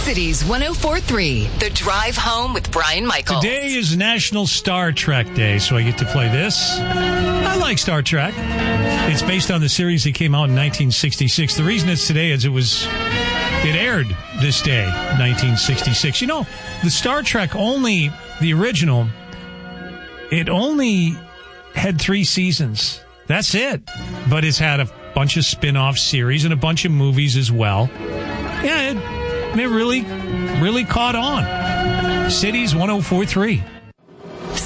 Cities 104.3, The Drive Home with Brian Michaels. Today is National Star Trek Day, so I get to play this. I like Star Trek. It's based on the series that came out in 1966. The reason it's today is it aired this day, 1966. You know, the Star Trek the original, it only had 3 seasons. That's it. But it's had a bunch of spin-off series and a bunch of movies as well. Yeah, it really, really caught on. Cities 104.3.